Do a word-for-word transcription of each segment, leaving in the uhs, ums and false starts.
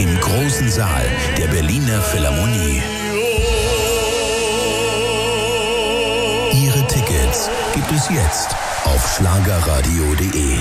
im großen Saal der Berliner Philharmonie. Ihre Tickets gibt es jetzt auf schlagerradio punkt de.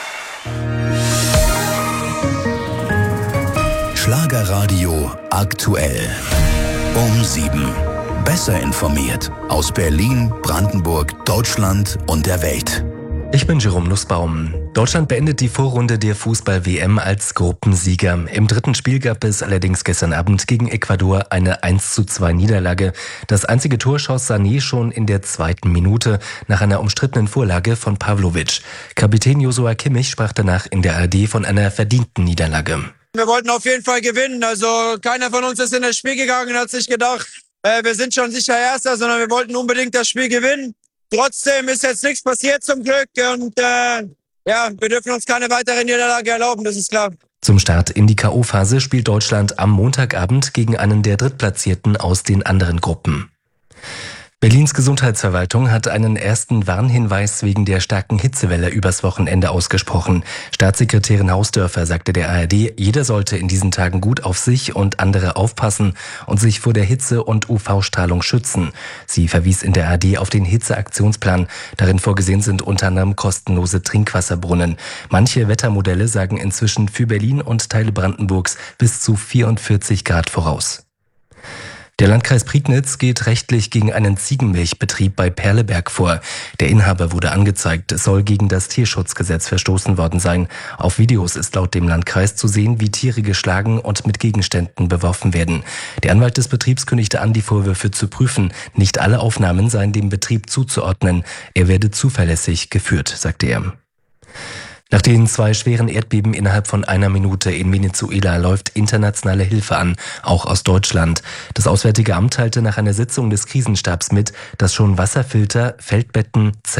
Schlagerradio aktuell. Um sieben. Besser informiert aus Berlin, Brandenburg, Deutschland und der Welt. Ich bin Jerome Nussbaum. Deutschland beendet die Vorrunde der Fußball-W M als Gruppensieger. Im dritten Spiel gab es allerdings gestern Abend gegen Ecuador eine eins zu zwei Niederlage. Das einzige Tor schoss Sané schon in der zweiten Minute nach einer umstrittenen Vorlage von Pavlovic. Kapitän Joshua Kimmich sprach danach in der A R D von einer verdienten Niederlage. Wir wollten auf jeden Fall gewinnen. Also keiner von uns ist in das Spiel gegangen und hat sich gedacht, äh, wir sind schon sicher Erster, sondern wir wollten unbedingt das Spiel gewinnen. Trotzdem ist jetzt nichts passiert zum Glück und äh, ja, wir dürfen uns keine weitere Niederlage erlauben, das ist klar. Zum Start in die K O-Phase spielt Deutschland am Montagabend gegen einen der Drittplatzierten aus den anderen Gruppen. Berlins Gesundheitsverwaltung hat einen ersten Warnhinweis wegen der starken Hitzewelle übers Wochenende ausgesprochen. Staatssekretärin Hausdörfer sagte der A R D, jeder sollte in diesen Tagen gut auf sich und andere aufpassen und sich vor der Hitze und U V-Strahlung schützen. Sie verwies in der A R D auf den Hitzeaktionsplan. Darin vorgesehen sind unter anderem kostenlose Trinkwasserbrunnen. Manche Wettermodelle sagen inzwischen für Berlin und Teile Brandenburgs bis zu vierundvierzig Grad voraus. Der Landkreis Prignitz geht rechtlich gegen einen Ziegenmilchbetrieb bei Perleberg vor. Der Inhaber wurde angezeigt, es soll gegen das Tierschutzgesetz verstoßen worden sein. Auf Videos ist laut dem Landkreis zu sehen, wie Tiere geschlagen und mit Gegenständen beworfen werden. Der Anwalt des Betriebs kündigte an, die Vorwürfe zu prüfen. Nicht alle Aufnahmen seien dem Betrieb zuzuordnen. Er werde zuverlässig geführt, sagte er. Nach den zwei schweren Erdbeben innerhalb von einer Minute in Venezuela läuft internationale Hilfe an, auch aus Deutschland. Das Auswärtige Amt teilte nach einer Sitzung des Krisenstabs mit, dass schon Wasserfilter, Feldbetten,